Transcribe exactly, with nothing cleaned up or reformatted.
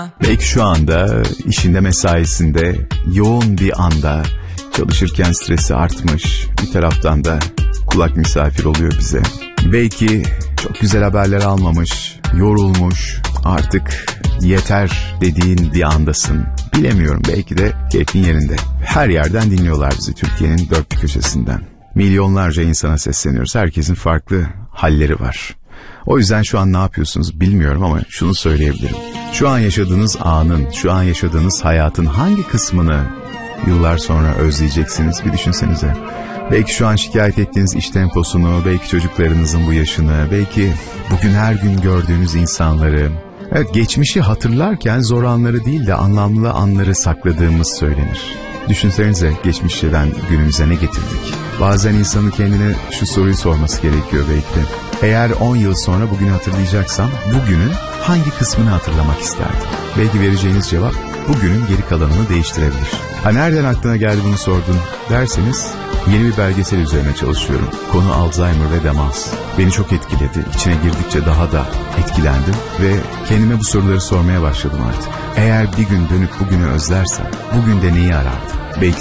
Belki şu anda işinde mesaisinde yoğun bir anda çalışırken stresi artmış, bir taraftan da kulak misafir oluyor bize. Belki çok güzel haberler almamış, yorulmuş, artık yeter dediğin bir andasın. Bilemiyorum, belki de keyfin yerinde. Her yerden dinliyorlar bizi, Türkiye'nin dört bir köşesinden. Milyonlarca insana sesleniyoruz. Herkesin farklı halleri var. O yüzden şu an ne yapıyorsunuz bilmiyorum ama şunu söyleyebilirim. Şu an yaşadığınız anın, şu an yaşadığınız hayatın hangi kısmını yıllar sonra özleyeceksiniz bir düşünsenize. Belki şu an şikayet ettiğiniz iş temposunu, belki çocuklarınızın bu yaşını, belki bugün her gün gördüğünüz insanları. Evet, geçmişi hatırlarken zor anları değil de anlamlı anları sakladığımız söylenir. Düşünsenize, geçmişten günümüze ne getirdik? Bazen insanın kendine şu soruyu sorması gerekiyor belki de. Eğer on yıl sonra bugünü hatırlayacaksam, bugünün hangi kısmını hatırlamak isterdim? Belki vereceğiniz cevap bugünün geri kalanını değiştirebilir. Ha, nereden aklına geldi bunu sordun derseniz, yeni bir belgesel üzerine çalışıyorum. Konu Alzheimer ve demans. Beni çok etkiledi. İçine girdikçe daha da etkilendim ve kendime bu soruları sormaya başladım artık. Eğer bir gün dönüp bugünü özlersem, bugün de neyi arardım? Belki